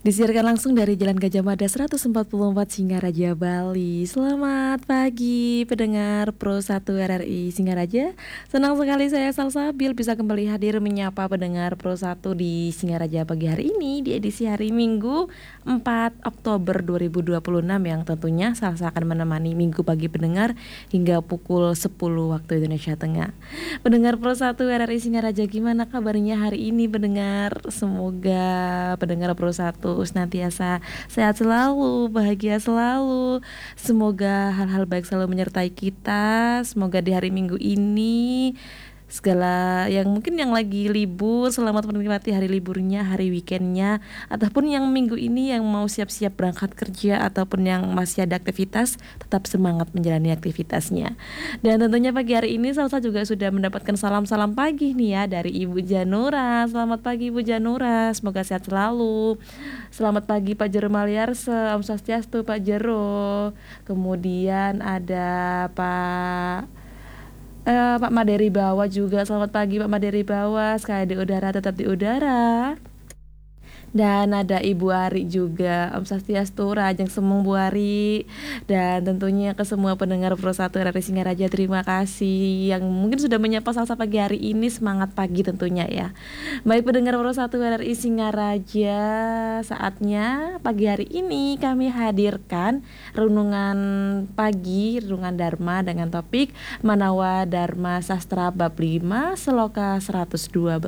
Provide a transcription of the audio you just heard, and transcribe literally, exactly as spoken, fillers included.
Disiarkan langsung dari Jalan Gajah Mada seratus empat puluh empat Singaraja, Bali. Selamat pagi pendengar Pro satu R R I Singaraja. Senang sekali saya Salsabil bisa kembali hadir menyapa pendengar Pro satu di Singaraja pagi hari ini di edisi hari Minggu empat Oktober dua ribu dua puluh enam yang tentunya Salsa akan menemani Minggu pagi pendengar hingga pukul sepuluh waktu Indonesia Tengah. Pendengar Pro satu R R I Singaraja, gimana kabarnya hari ini pendengar? Semoga pendengar Pro satu senantiasa sehat selalu, bahagia selalu. Semoga hal-hal baik selalu menyertai kita. Semoga di hari Minggu ini segala yang mungkin yang lagi libur selamat menikmati hari liburnya, hari weekendnya, ataupun yang minggu ini yang mau siap-siap berangkat kerja ataupun yang masih ada aktivitas, tetap semangat menjalani aktivitasnya. Dan tentunya pagi hari ini Salsa juga sudah mendapatkan salam-salam pagi nih ya dari Ibu Janura. Selamat pagi Ibu Janura, semoga sehat selalu. Selamat pagi Pak Jero Maliarse, Om Swastiastu Pak Jero. Kemudian ada Pak Uh, Pak Maderi Bawah juga, selamat pagi Pak Maderi Bawah. Sekali di udara tetap di udara. Dan ada Ibu Ari juga, Om Swastiastu, Rajang Semung Bu Ari. Dan tentunya ke semua pendengar Pro satu R R I Singaraja, terima kasih yang mungkin sudah menyapa Salsa pagi hari ini. Semangat pagi tentunya ya. Baik pendengar Pro satu R R I Singaraja, saatnya pagi hari ini kami hadirkan renungan pagi, renungan Dharma dengan topik Manawa Dharma Sastra bab lima Seloka seratus dua